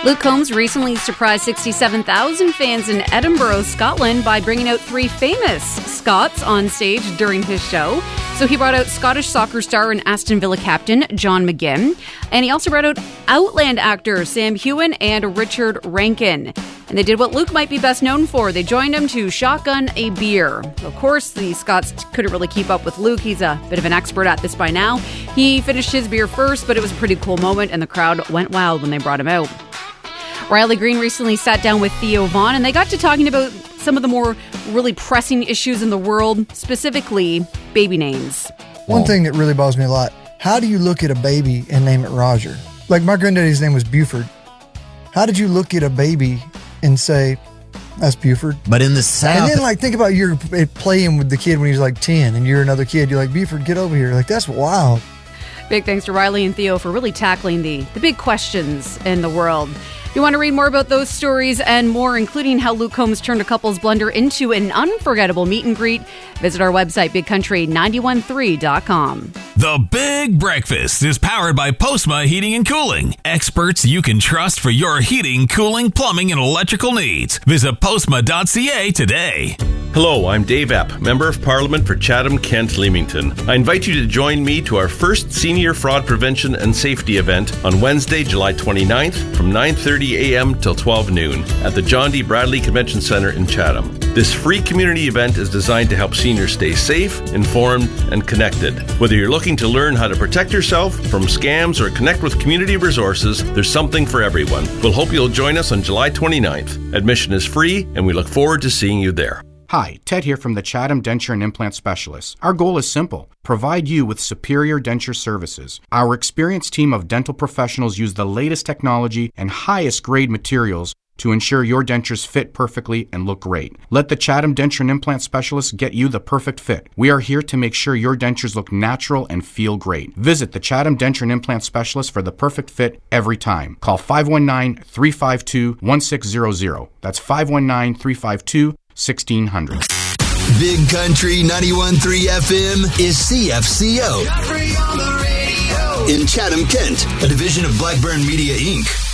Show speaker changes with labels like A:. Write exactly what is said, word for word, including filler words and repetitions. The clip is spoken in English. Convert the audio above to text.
A: Luke Combs recently surprised sixty-seven thousand fans in Edinburgh, Scotland by bringing out three famous Scots on stage during his show. So he brought out Scottish soccer star and Aston Villa captain John McGinn. And he also brought out Outland actor Sam Heughan and Richard Rankin. And they did what Luke might be best known for. They joined him to shotgun a beer. Of course, the Scots couldn't really keep up with Luke. He's a bit of an expert at this by now. He finished his beer first, but it was a pretty cool moment, and the crowd went wild when they brought him out. Riley Green recently sat down with Theo Von, and they got to talking about some of the more really pressing issues in the world, specifically baby names.
B: One thing that really bothers me a lot, how do you look at a baby and name it Roger? Like my granddaddy's name was Buford. How did you look at a baby and say, that's Buford?
C: But in the South...
B: And then like think about you're playing with the kid when he was like ten and you're another kid. You're like, Buford, get over here. Like, that's wild.
A: Big thanks to Riley and Theo for really tackling the, the big questions in the world. If you want to read more about those stories and more, including how Luke Combs turned a couple's blunder into an unforgettable meet and greet, visit our website, big country nine one three dot com.
D: The Big Breakfast is powered by Postma Heating and Cooling. Experts you can trust for your heating, cooling, plumbing, and electrical needs. Visit postma dot c a today.
E: Hello, I'm Dave Epp, Member of Parliament for Chatham-Kent Leamington. I invite you to join me to our first Senior Fraud Prevention and Safety event on Wednesday, July twenty-ninth from nine thirty a.m. till twelve noon at the John D. Bradley Convention Centre in Chatham. This free community event is designed to help seniors stay safe, informed, and connected. Whether you're looking to learn how to protect yourself from scams or connect with community resources, there's something for everyone. We'll hope you'll join us on July twenty-ninth. Admission is free, and we look forward to seeing you there.
F: Hi, Ted here from the Chatham Denture and Implant Specialists. Our goal is simple: provide you with superior denture services. Our experienced team of dental professionals use the latest technology and highest grade materials to ensure your dentures fit perfectly and look great. Let the Chatham Denture and Implant Specialists get you the perfect fit. We are here to make sure your dentures look natural and feel great. Visit the Chatham Denture and Implant Specialists for the perfect fit every time. Call five one nine, three five two, one six zero zero. That's five one nine, three five two, sixteen hundred.
G: Big Country ninety-one point three F M is C F C O. In Chatham, Kent, a division of Blackburn Media, Incorporated